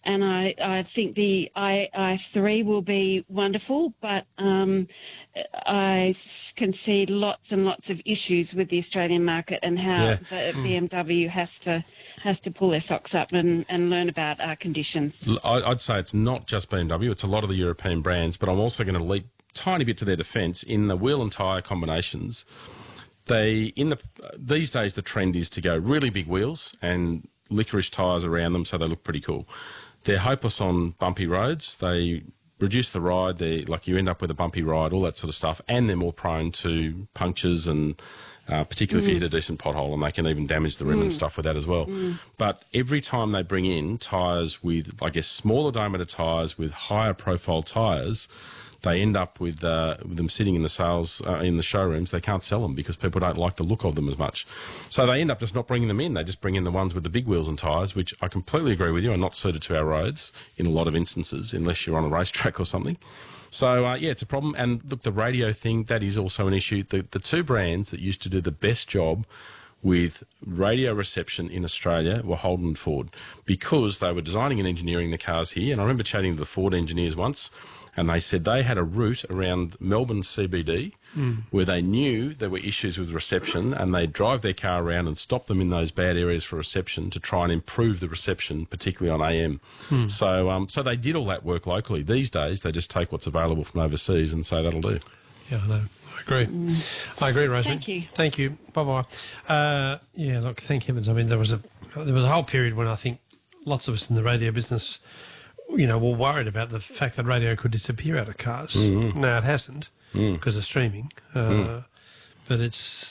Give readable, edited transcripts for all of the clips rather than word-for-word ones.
and I think the i3 will be wonderful, but I can see lots and lots of issues with the Australian market and how the BMW has to pull their socks up and learn about our conditions. I'd say it's not just BMW, it's a lot of the European brands, but I'm also going to leap a tiny bit to their defence. In the wheel and tyre combinations, these days the trend is to go really big wheels and licorice tyres around them so they look pretty cool. They're hopeless on bumpy roads. They reduce the ride. You end up with a bumpy ride, all that sort of stuff, and they're more prone to punctures and particularly if you hit a decent pothole, and they can even damage the rim and stuff with that as well. But every time they bring in tyres with, I guess, smaller diameter tyres with higher profile tyres, they end up with them sitting in the sales in the showrooms. They can't sell them because people don't like the look of them as much. So they end up just not bringing them in. They just bring in the ones with the big wheels and tyres, which I completely agree with you are not suited to our roads in a lot of instances, unless you're on a racetrack or something. So, it's a problem. And look, the radio thing, that is also an issue. The two brands that used to do the best job with radio reception in Australia were Holden and Ford, because they were designing and engineering the cars here. And I remember chatting to the Ford engineers once, and they said they had a route around Melbourne CBD where they knew there were issues with reception, and they'd drive their car around and stop them in those bad areas for reception to try and improve the reception, particularly on AM. So they did all that work locally. These days, they just take what's available from overseas and say that'll do. Yeah, I know. I agree. I agree, Rosemary. Thank you. Thank you. Bye-bye. Look, thank heavens. I mean, there was a whole period when I think lots of us in the radio business, were worried about the fact that radio could disappear out of cars. Now it hasn't because of streaming. But it's,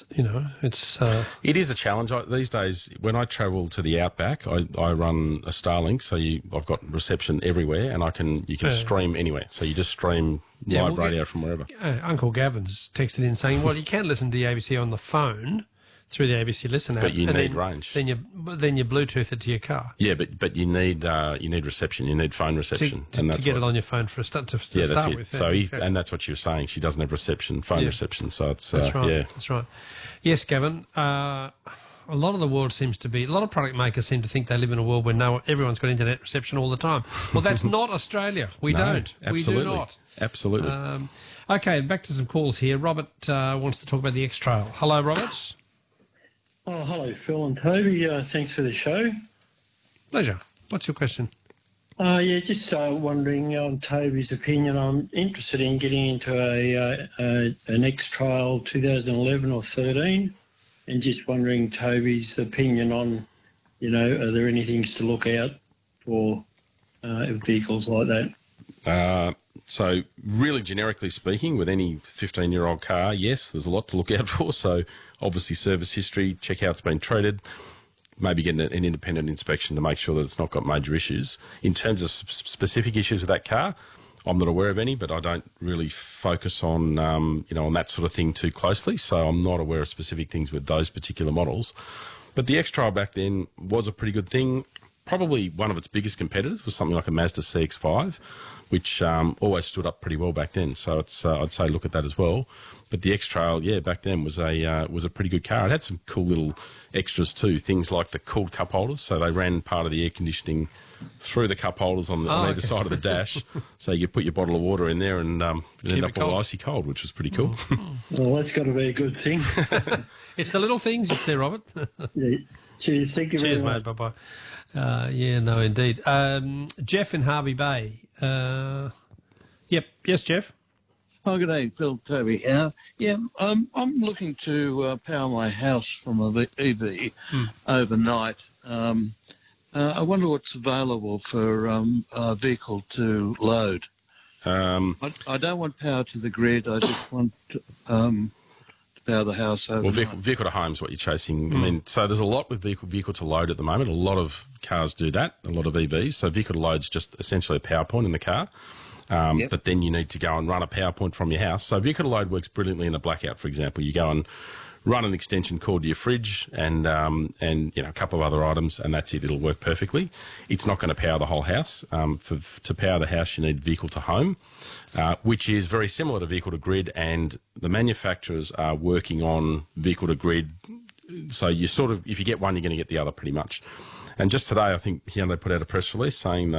It is a challenge. These days, when I travel to the outback, I run a Starlink, so I've got reception everywhere, and you can stream anywhere. So you just stream live radio from wherever. Uncle Gavin's texted in saying, well, you can listen to the ABC on the phone through the ABC Listen app. But you need range. Then you Bluetooth it to your car. Yeah, but you need reception. You need phone reception. To get it on your phone for a start with. So exactly. And that's what she was saying. She doesn't have phone reception. So it's that's right. Yeah, that's right. Yes, Gavin. A lot of the world a lot of product makers seem to think they live in a world where everyone's got internet reception all the time. Well, that's not Australia. We don't. Absolutely. We do not. Absolutely. Okay, back to some calls here. Robert wants to talk about the X-Trail. Hello, Robert. Oh, hello, Phil and Toby. Thanks for the show. Pleasure. What's your question? Just wondering on Toby's opinion. I'm interested in getting into an X-Trail 2011 or 13, and just wondering Toby's opinion on, are there any things to look out for vehicles like that? So really generically speaking, with any 15-year-old car, yes, there's a lot to look out for. So obviously service history, check how it's been treated, maybe get an independent inspection to make sure that it's not got major issues. In terms of specific issues with that car, I'm not aware of any, but I don't really focus on, on that sort of thing too closely. So I'm not aware of specific things with those particular models. But the X-Trail back then was a pretty good thing. Probably one of its biggest competitors was something like a Mazda CX-5, which always stood up pretty well back then. So it's I'd say look at that as well. But the X-Trail, back then was a pretty good car. It had some cool little extras too, things like the cooled cup holders. So they ran part of the air conditioning through the cup holders on either side of the dash. So you put your bottle of water in there and it ended up all icy cold, which was pretty cool. Well, that's got to be a good thing. It's the little things, you see, Robert. Yeah. Cheers. Thank you very much. Cheers, mate. Bye-bye. No, indeed. Jeff in Harvey Bay. Yes, Jeff. Oh, good day, Phil, Toby. I'm looking to power my house from an EV overnight. I wonder what's available for a vehicle to load. I don't want power to the grid. I just want to power the house overnight. Well, vehicle to home is what you're chasing. I mean, so there's a lot with vehicle to load at the moment. A lot of cars do that, a lot of EVs. So vehicle to load's just essentially a power point in the car. But then you need to go and run a power point from your house. So vehicle to load works brilliantly in a blackout, for example. You go and run an extension cord to your fridge and a couple of other items, and that's it. It'll work perfectly. It's not going to power the whole house. To power the house, you need vehicle to home, which is very similar to vehicle to grid, and the manufacturers are working on vehicle to grid. So you if you get one, you're going to get the other pretty much. And just today, I think Hyundai put out a press release saying that